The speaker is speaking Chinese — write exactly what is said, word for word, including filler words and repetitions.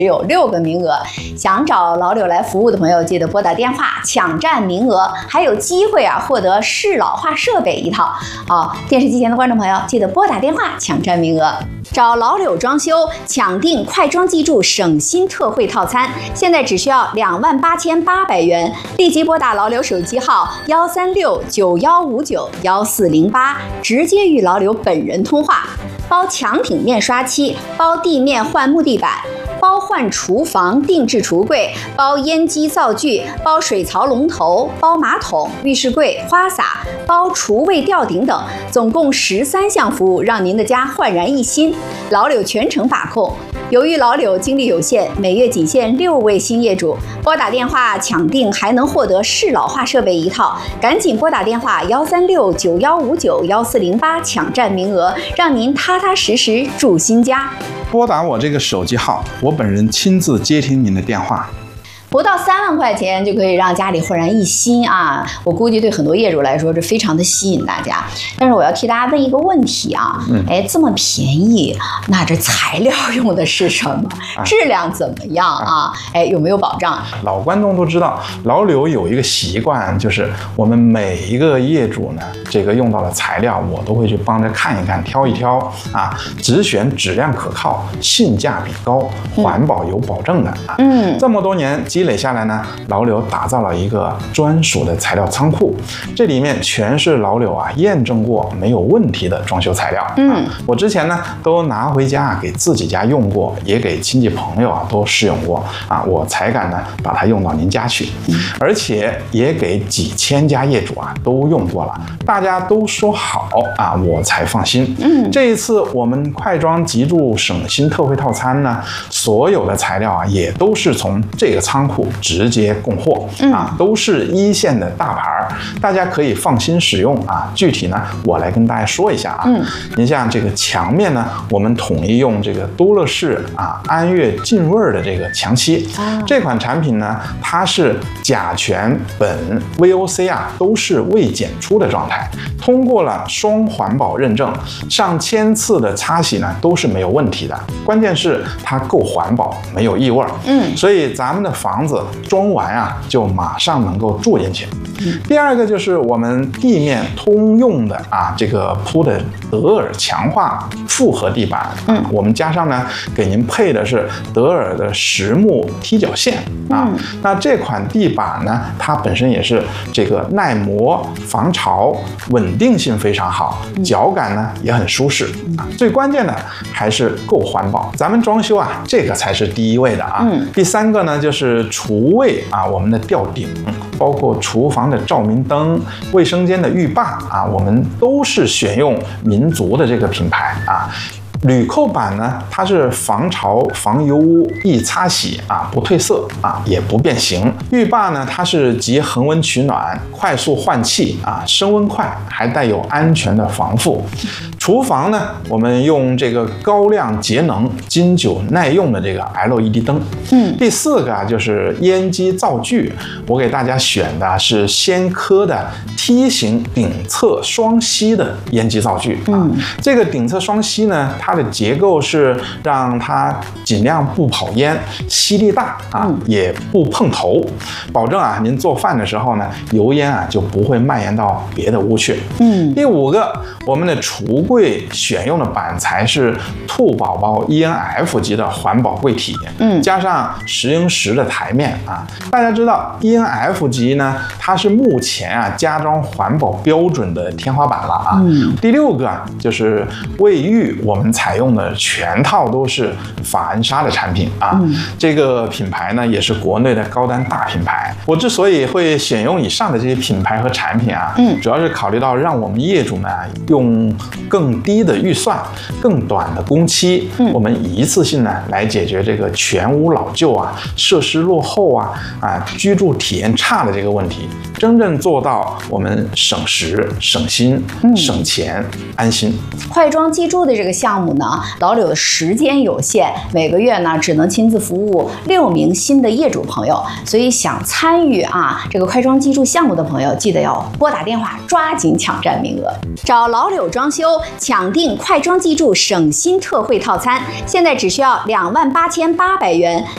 只有六个名额，想找老柳来服务的朋友，记得拨打电话抢占名额，还有机会啊获得适老化设备一套啊！电视机前的观众朋友，记得拨打电话抢占名额。找老柳装修抢订快装记住省心特惠套餐，现在只需要两万八千八百元，立即拨打老柳手机号幺三六九幺五九幺四零八，直接与老柳本人通话。包墙体面刷漆，包地面换木地板，包换厨房定制橱柜，包烟机灶具，包水槽龙头，包马桶、浴室柜、花洒，包厨卫吊顶等，总共十三项服务，让您的家焕然一新。老柳全程把控。由于老柳精力有限，每月仅限六位新业主，拨打电话抢订还能获得适老化设备一套，赶紧拨打电话幺三六九幺五九幺四零八抢占名额，让您踏踏实实住新家。 拨打我这个手机号，我本人亲自接听您的电话。 不到三万块钱就可以让家里焕然一新啊！我估计对很多业主来说，这非常的吸引大家。但是我要替大家问一个问题啊，嗯、哎，这么便宜，那这材料用的是什么？啊、质量怎么样啊？哎，有没有保障？ 老观众都知道，老柳有一个习惯，就是我们每一个业主呢，这个用到的材料，我都会去帮着看一看、挑一挑啊，只选质量可靠、性价比高、环保有保证的啊。嗯，这么多年积累下来呢，老柳打造了一个专属的材料仓库，这里面全是老柳啊验证过没有问题的装修材料。嗯，啊、我之前呢都拿回家给自己家用过，也给亲戚朋友啊都试用过啊，我才敢呢把它用到您家去，嗯、而且也给几千家业主啊都用过了，大家都说好啊，我才放心。嗯，这一次我们快装急住省心特惠套餐呢，所有的材料啊也都是从这个仓库直接供货啊，都是一线的大牌，大家可以放心使用啊。具体呢，我来跟大家说一下啊。嗯，您像这个墙面呢，我们统一用这个多乐士啊安悦劲味的这个墙漆。啊、这款产品呢，它是甲醛、苯、V O C 啊都是未检出的状态，通过了双环保认证，上千次的擦洗呢都是没有问题的。关键是它够环保，没有异味。嗯，所以咱们的房子装完啊，就马上能够住进去。嗯、第二个就是我们地面通用的啊，这个铺的德尔强化复合地板。嗯，我们加上呢，给您配的是德尔的实木踢脚线啊。嗯、那这款地板呢，它本身也是这个耐磨、防潮、稳定性非常好，脚感呢也很舒适啊。最关键的还是够环保。咱们装修啊，这个才是第一位的啊。嗯、第三个呢，就是厨卫啊，我们的吊顶，包括厨房的照明灯、卫生间的浴霸啊，我们都是选用民族的这个品牌啊。铝扣板呢，它是防潮、防油污、易擦洗啊，不褪色啊，也不变形。浴霸呢，它是集恒温取暖、快速换气啊，升温快，还带有安全的防腐。厨房呢，我们用这个高亮节能、经久耐用的这个 L E D 灯。嗯，第四个啊，就是烟机灶具，我给大家选的是先科的梯形顶侧双吸的烟机灶具啊。嗯、这个顶侧双吸呢，它它的结构是让它尽量不跑烟，吸力大啊，嗯、也不碰头，保证啊您做饭的时候呢，油烟啊就不会蔓延到别的屋去。嗯，第五个，我们的橱柜选用的板材是兔宝宝 E N F 级的环保柜体，嗯，加上十英十的台面啊。大家知道 E N F 级呢，它是目前啊家装环保标准的天花板了啊。嗯，第六个就是卫浴，我们采用的全套都是法恩莎的产品啊。嗯、这个品牌呢也是国内的高端大品牌。我之所以会选用以上的这些品牌和产品啊，嗯，主要是考虑到让我们业主们用更低的预算、更短的工期，嗯、我们一次性呢来解决这个全屋老旧啊、设施落后啊、啊居住体验差的这个问题，真正做到我们省时、省心、嗯、省钱、安心。 快装记住的这个项目呢，老柳的时间有限，每个月呢只能亲自服务六名新的业主朋友，所以想参与啊这个快装记住项目的朋友，记得要拨打电话，抓紧抢占名额。找老柳装修抢订快装记住省心特惠套餐，现在只需要两万八千八百元，